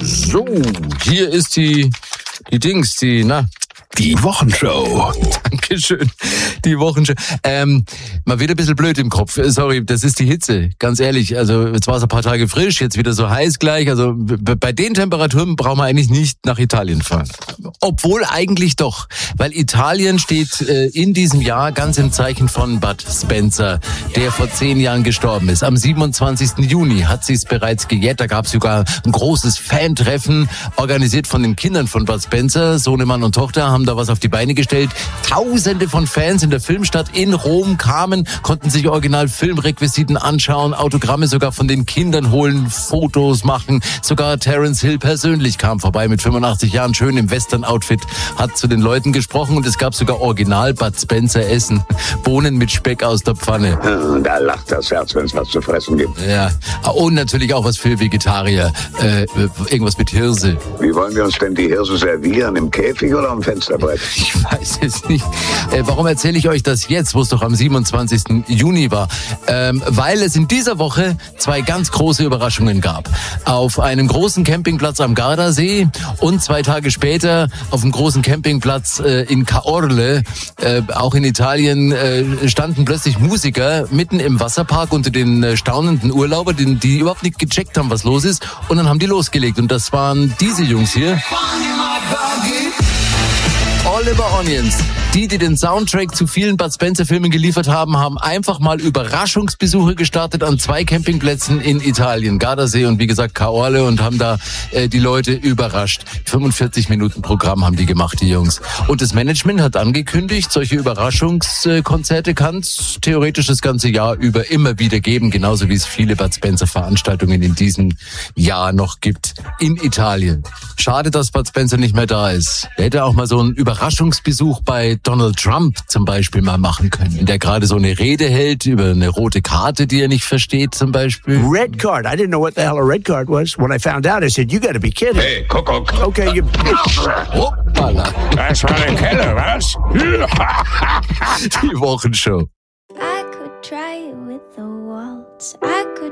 So, hier ist die Wochenshow. Dankeschön. Die Wochenshow. Mal wieder ein bisschen blöd im Kopf. Sorry, das ist die Hitze. Ganz ehrlich. Also, jetzt war es ein paar Tage frisch, jetzt wieder so heiß gleich. Also, bei den Temperaturen brauchen wir eigentlich nicht nach Italien fahren. Obwohl eigentlich doch. Weil Italien steht in diesem Jahr ganz im Zeichen von Bud Spencer, der vor 10 Jahren gestorben ist. Am 27. Juni hat sie es bereits gejährt. Da gab es sogar ein großes Fan-Treffen, organisiert von den Kindern von Bud Spencer. Sohnemann und Tochter haben da was auf die Beine gestellt. Tausende von Fans in der Filmstadt in Rom kamen, konnten sich original Filmrequisiten anschauen, Autogramme sogar von den Kindern holen, Fotos machen. Sogar Terence Hill persönlich kam vorbei mit 85 Jahren, schön im Western-Outfit, hat zu den Leuten gesprochen und es gab sogar original Bud Spencer Essen. Bohnen mit Speck aus der Pfanne. Da lacht das Herz, wenn es was zu fressen gibt. Ja, und natürlich auch was für Vegetarier. Irgendwas mit Hirse. Wie wollen wir uns denn die Hirse servieren? Im Käfig oder am Fensterbrett? Ich weiß es nicht. Warum erzähle ich euch das jetzt, wo es doch am 27. Juni war? Weil es in dieser Woche 2 ganz große Überraschungen gab. Auf einem großen Campingplatz am Gardasee und 2 Tage später auf einem großen Campingplatz in Caorle, auch in Italien, standen plötzlich Musiker mitten im Wasserpark unter den staunenden Urlaubern, die überhaupt nicht gecheckt haben, was los ist. Und dann haben die losgelegt. Und das waren diese Jungs hier. Oliver Onions. Die den Soundtrack zu vielen Bud Spencer-Filmen geliefert haben, haben einfach mal Überraschungsbesuche gestartet an 2 Campingplätzen in Italien, Gardasee und wie gesagt Caorle, und haben da die Leute überrascht. 45 Minuten Programm haben die gemacht, die Jungs. Und das Management hat angekündigt, solche Überraschungskonzerte kann es theoretisch das ganze Jahr über immer wieder geben, genauso wie es viele Bud Spencer-Veranstaltungen in diesem Jahr noch gibt in Italien. Schade, dass Bud Spencer nicht mehr da ist. Er hätte auch mal so einen Überraschungsbesuch bei Donald Trump zum Beispiel mal machen können, der gerade so eine Rede hält über eine rote Karte, die er nicht versteht zum Beispiel. Red card. I didn't know what the hell a red card was. When I found out, I said, you gotta be kidding. Hey, Kuckuck. Okay, you... Hoppala. Das war ein Keller, was? Die Wochenshow. I could try it with the waltz.